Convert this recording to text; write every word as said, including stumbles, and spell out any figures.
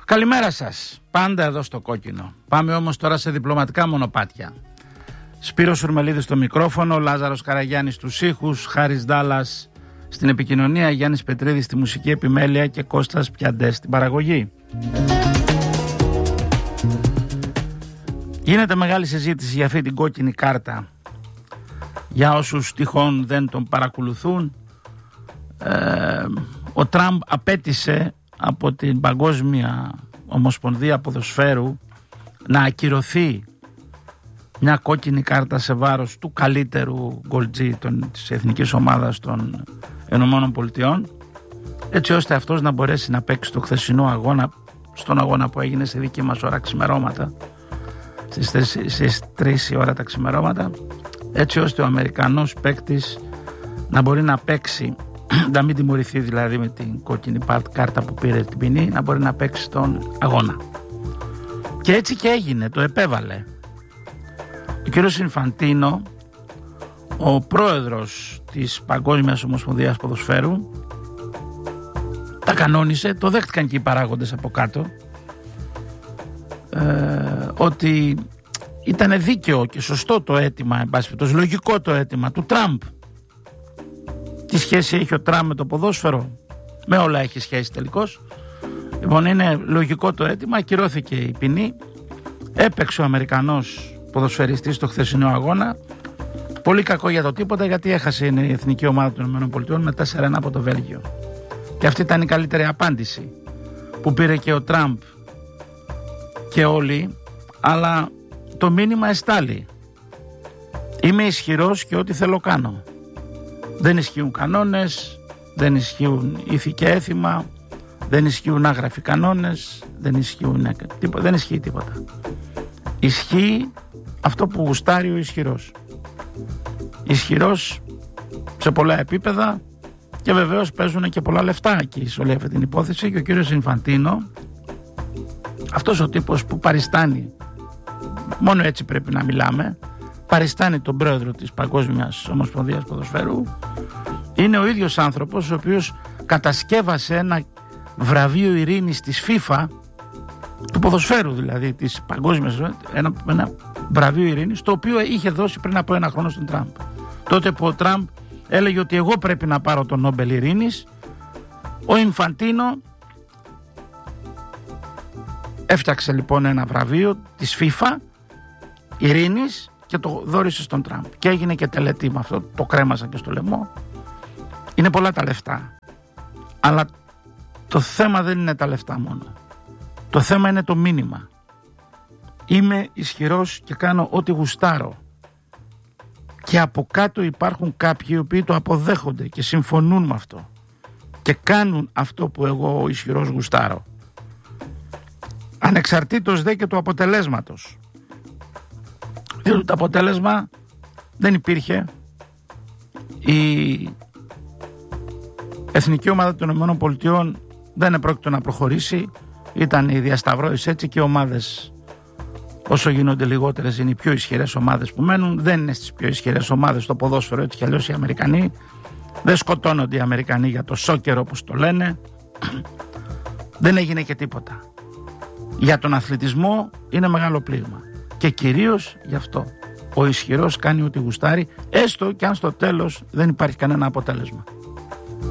Καλημέρα σας, πάντα εδώ στο κόκκινο. Πάμε όμως τώρα σε διπλωματικά μονοπάτια. Σπύρος Σουρμελίδης στο μικρόφωνο, Λάζαρος Καραγιάννης στους ήχους, Χάρης Ντάλλας στην επικοινωνία, Γιάννης Πετρίδης στη μουσική επιμέλεια και Κώστας Πιαντές στην παραγωγή. Γίνεται μεγάλη συζήτηση για αυτή την κόκκινη κάρτα. Για όσους τυχόν δεν τον παρακολουθούν, ε, ο Τραμπ απέτησε από την Παγκόσμια Ομοσπονδία Ποδοσφαίρου να ακυρωθεί μια κόκκινη κάρτα σε βάρος του καλύτερου γκολτζή της εθνικής ομάδας των Ηνωμένων Πολιτειών, έτσι ώστε αυτός να μπορέσει να παίξει το χθεσινό αγώνα, στον αγώνα που έγινε στη δική μας ώρα ξημερώματα, στις τρεις η ώρα τα ξημερώματα, έτσι ώστε ο Αμερικανός παίκτης να μπορεί να παίξει, να μην τιμωρηθεί δηλαδή με την κόκκινη κάρτα που πήρε την ποινή, να μπορεί να παίξει τον αγώνα. Και έτσι και έγινε, το επέβαλε. Ο κύριος Ινφαντίνο, ο πρόεδρος της Παγκόσμιας Ομοσπονδίας Ποδοσφαίρου, τα κανόνισε, το δέχτηκαν και οι παράγοντες από κάτω, ε, ότι ήταν δίκαιο και σωστό το αίτημα, εν πάση περιπτώσει, λογικό το αίτημα του Τραμπ. Τι σχέση έχει ο Τραμπ με το ποδόσφαιρο? Με όλα έχει σχέση τελικώς. Λοιπόν, είναι λογικό το αίτημα, ακυρώθηκε η ποινή, έπαιξε ο Αμερικανός ποδοσφαιριστής στο χθεσινό αγώνα. Πολύ κακό για το τίποτα, γιατί έχασε η εθνική ομάδα των ΗΠΑ με τέσσερα ένα από το Βέλγιο. Και αυτή ήταν η καλύτερη απάντηση που πήρε και ο Τραμπ και όλοι, αλλά το μήνυμα εστάλει. Είμαι ισχυρός και ό,τι θέλω κάνω. Δεν ισχύουν κανόνες, δεν ισχύουν ήθη και έθιμα, δεν ισχύουν άγραφοι κανόνες, δεν ισχύουν τίποτα, δεν ισχύει τίποτα. Ισχύει αυτό που γουστάρει ο ισχυρός. Ισχυρός σε πολλά επίπεδα και βεβαίως παίζουν και πολλά λεφτά εκεί σε όλη αυτή την υπόθεση, και ο κύριος Ινφαντίνο, αυτός ο τύπος που παριστάνει, μόνο έτσι πρέπει να μιλάμε, παριστάνει τον πρόεδρο της Παγκόσμιας Ομοσπονδίας Ποδοσφαίρου, είναι ο ίδιος άνθρωπος ο οποίος κατασκεύασε ένα βραβείο ειρήνης της FIFA, του ποδοσφαίρου δηλαδή, της Παγκόσμιας, ένα, ένα βραβείο ειρήνης, το οποίο είχε δώσει πριν από ένα χρόνο στον Τραμπ. Τότε που ο Τραμπ έλεγε ότι εγώ πρέπει να πάρω τον Νόμπελ Ειρήνης, ο Ινφαντίνο έφτιαξε λοιπόν ένα βραβείο της FIFA ειρήνης και το δώρισε στον Τραμπ. Και έγινε και τελετή με αυτό, το κρέμασα και στο λαιμό. Είναι πολλά τα λεφτά. Αλλά το θέμα δεν είναι τα λεφτά μόνο. Το θέμα είναι το μήνυμα. Είμαι ισχυρός και κάνω ό,τι γουστάρω. Και από κάτω υπάρχουν κάποιοι οι οποίοι το αποδέχονται και συμφωνούν με αυτό. Και κάνουν αυτό που εγώ ο ισχυρός γουστάρω. Ανεξαρτήτως δε και του αποτελέσματος. Διότι το αποτέλεσμα δεν υπήρχε. Η εθνική ομάδα των ΗΠΑ δεν επρόκειτο να προχωρήσει. Ήταν οι διασταυρώσεις έτσι, και οι ομάδες, όσο γίνονται λιγότερες, είναι οι πιο ισχυρές ομάδες που μένουν. Δεν είναι στις πιο ισχυρές ομάδες στο ποδόσφαιρο, έτσι κι αλλιώς οι Αμερικανοί. Δεν σκοτώνονται οι Αμερικανοί για το σόκερ όπως το λένε. Δεν έγινε και τίποτα. Για τον αθλητισμό είναι μεγάλο πλήγμα. Και κυρίως γι' αυτό. Ο ισχυρός κάνει ό,τι γουστάρει, έστω και αν στο τέλος δεν υπάρχει κανένα αποτέλεσμα.